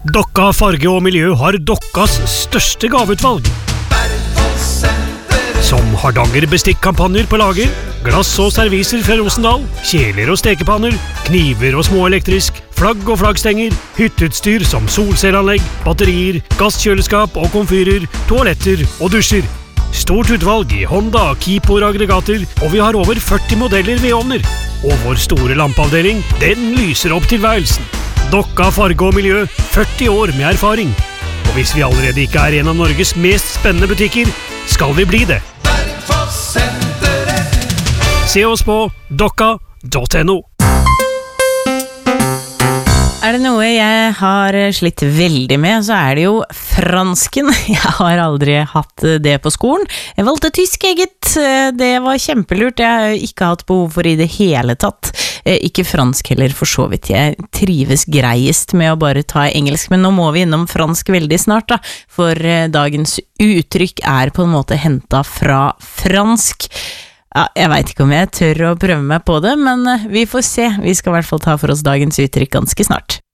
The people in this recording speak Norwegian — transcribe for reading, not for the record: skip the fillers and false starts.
Dokka Farge og Miljø har Dokkas største gaveutvalg. Som Hardanger bestikkampanjer på lager, glass og serviser fra Rosendal, kjeler og stekepanner, kniver og småelektrisk, flagg og flaggstenger, hytteutstyr som solcelleanlegg, batterier, gasskjøleskap og komfyrer, toaletter og dusjer. Stort utvalg i Honda, Kipor aggregater, og vi har over 40 modeller vedovner. Og vår store lampeavdeling, den lyser opp tilværelsen. Dokka Farge og Miljø, 40 år med erfaring. Og hvis vi allerede ikke er en av Norges mest spennende butikker, skal vi bli det. Se oss på dokka.no. Er det noe jeg har slitt veldig med, så er det jo fransken. Jeg har aldri hatt det på skolen. Jeg valgte tysk eget. Det var kjempelurt. Jeg har ikke hatt behov for i det hele tatt. Ikke fransk heller, for så vidt. Jeg trives greiest med å bare ta engelsk, men nå må vi innom fransk veldig snart da, for dagens uttrykk er på en måte hentet fra fransk. Ja, jeg vet ikke om jeg tør å prøve meg på det, men vi får se. Vi skal i hvert fall ta for oss dagens uttrykk ganske snart.